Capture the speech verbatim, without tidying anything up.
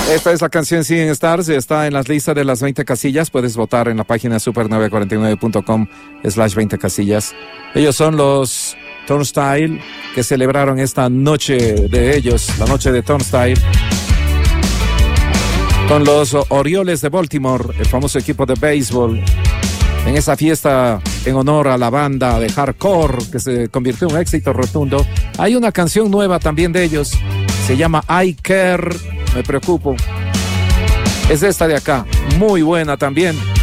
Esta es la canción Seeing Stars, está en las listas de las veinte casillas. Puedes votar en la página super nueve cuarenta y nueve punto com slash veinte casillas. Ellos son los Turnstile, que celebraron esta noche de ellos, la noche de Turnstile, con los Orioles de Baltimore, el famoso equipo de béisbol, en esa fiesta en honor a la banda de hardcore que se convirtió en un éxito rotundo. Hay una canción nueva también de ellos, se llama I Care, me preocupo. Es esta de acá, muy buena también.